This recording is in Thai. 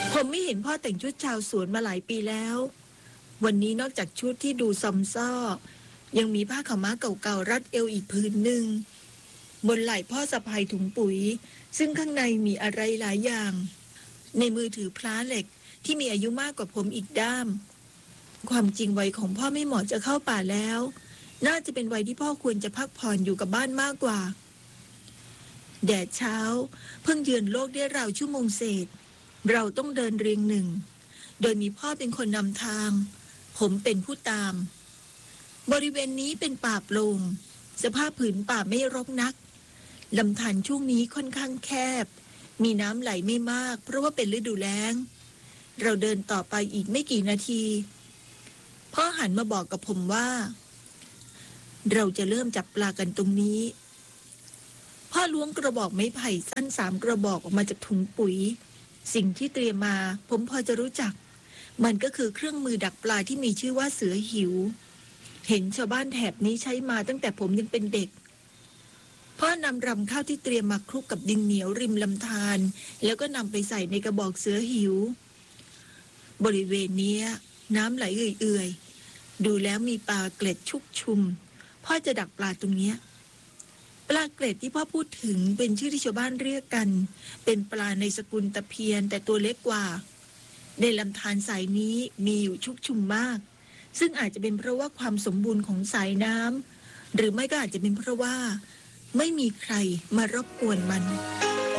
ผมไม่เห็นพ่อแต่งชุดชาวสวนมาหลายปีแล้ววันนี้นอกจากชุดที่ดูซอมซ่อยังมีผ้าขาวม้าเก่าๆรัดเอวอีกผืนหนึ่งบนไหล่พ่อสะพายถุงปุ๋ยซึ่งข้างในมีอะไรหลายอย่างในมือถือพลาเหล็กที่มีอายุมากกว่าผมอีกด้ามความจริงวัยของพ่อไม่เหมาะจะเข้าป่าแล้วน่าจะเป็นวัยที่พ่อควรจะพักผ่อนอยู่กับบ้านมากกว่าแดดเช้าเพิ่งเยือนโลกได้ราวชั่วโมงเศษเราต้องเดินเรียงหนึ่งโดยมีพ่อเป็นคนนำทางผมเป็นผู้ตามบริเวณนี้เป็นป่าโปร่งสภาพผืนป่าไม่รกนักลำธารช่วงนี้ค่อนข้างแคบมีน้ำไหลไม่มากเพราะว่าเป็นฤดูแล้งเราเดินต่อไปอีกไม่กี่นาทีพ่อหันมาบอกกับผมว่าเราจะเริ่มจับปลากันตรงนี้พ่อล้วงกระบอกไม้ไผ่สั้น3 กระบอกออกมาจากถุงปุ๋ยสิ่งที่เตรียมมาผมพอจะรู้จักมันก็คือเครื่องมือดักปลาที่มีชื่อว่าเสือหิวเห็นชาวบ้านแถบนี้ใช้มาตั้งแต่ผมยังเป็นเด็กพ่อนำรำข้าวที่เตรียมมาคลุกกับดินเหนียวริมลำธารแล้วก็นำไปใส่ในกระบอกเสือหิวบริเวณนี้น้ำไหลเอื่อยๆดูแล้วมีปลาเกล็ดชุกชุมพ่อจะดักปลาตรงนี้ปลาเกล็ดที่พ่อพูดถึงเป็นชื่อที่ชาวบ้านเรียกกันเป็นปลาในสกุลตะเพียนแต่ตัวเล็กกว่าในลำธารสายนี้มีอยู่ชุกชุมมากซึ่งอาจจะเป็นเพราะว่าความสมบูรณ์ของสายน้ำหรือไม่ก็อาจจะเป็นเพราะว่าไม่มีใครมารบกวนมัน